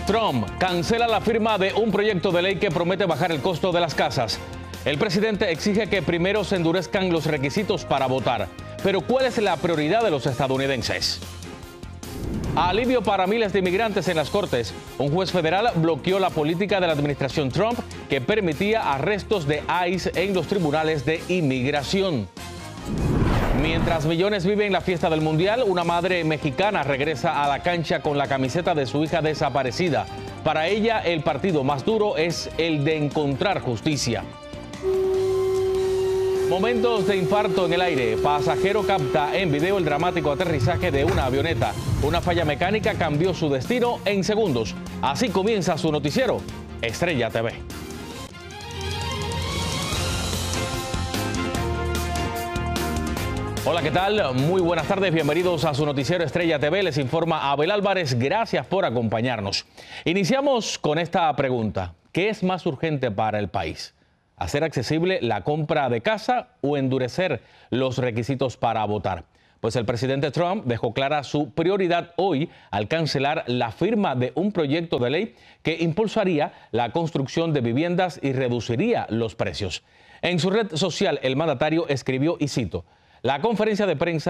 Trump cancela la firma de un proyecto de ley que promete bajar el costo de las casas. El presidente exige que primero se endurezcan los requisitos para votar. Pero ¿cuál es la prioridad de los estadounidenses? Alivio para miles de inmigrantes en las cortes. Un juez federal bloqueó la política de la administración Trump que permitía arrestos de ICE en los tribunales de inmigración. Mientras millones viven la fiesta del Mundial, una madre mexicana regresa a la cancha con la camiseta de su hija desaparecida. Para ella, el partido más duro es el de encontrar justicia. Momentos de infarto en el aire. Pasajero capta en video el dramático aterrizaje de una avioneta. Una falla mecánica cambió su destino en segundos. Así comienza su noticiero, Estrella TV. Hola, ¿qué tal? Muy buenas tardes, bienvenidos a su noticiero Estrella TV. Les informa Abel Álvarez, gracias por acompañarnos. Iniciamos con esta pregunta. ¿Qué es más urgente para el país? ¿Hacer accesible la compra de casa o endurecer los requisitos para votar? Pues el presidente Trump dejó clara su prioridad hoy al cancelar la firma de un proyecto de ley que impulsaría la construcción de viviendas y reduciría los precios. En su red social, el mandatario escribió, y cito, "La conferencia de prensa